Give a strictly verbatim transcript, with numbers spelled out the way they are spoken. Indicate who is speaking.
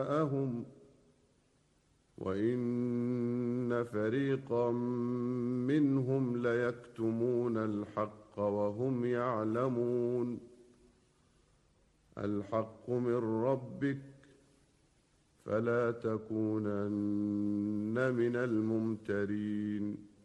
Speaker 1: أهم وإن فريقا منهم ليكتمون الحق وهم يعلمون. الحق من ربك فلا تكونن من الممترين.